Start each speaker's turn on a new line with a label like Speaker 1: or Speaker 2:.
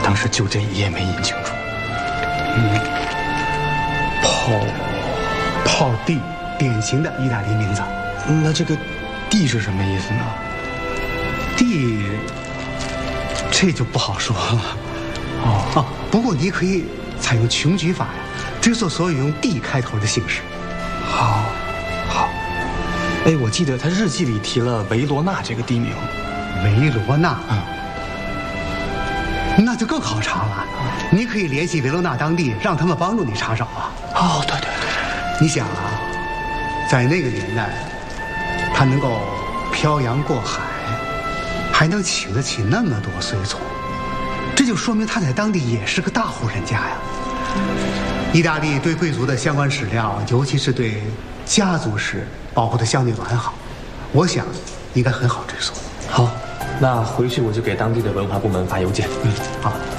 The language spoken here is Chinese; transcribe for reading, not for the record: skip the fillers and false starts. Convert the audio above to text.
Speaker 1: 当时就这一页没印清楚。
Speaker 2: 泡地，典型的意大利名字。
Speaker 1: 那这个地是什么意思呢？
Speaker 2: 地，这就不好说了。哦，不过你可以采用穷举法呀，追溯所有用地开头的姓氏。
Speaker 1: 好。哎，我记得他日记里提了维罗纳这个地名。
Speaker 2: 维罗纳，那就更好查了。你可以联系维罗纳当地，让他们帮助你查找啊。
Speaker 1: 哦，对，
Speaker 2: 你想啊，在那个年代，他能够漂洋过海，还能请得起那么多随从，这就说明他在当地也是个大户人家呀。意大利对贵族的相关史料，尤其是对家族史，保护得相对完好，我想应该很好追溯。
Speaker 1: 好，那回去我就给当地的文化部门发邮件。
Speaker 2: 好。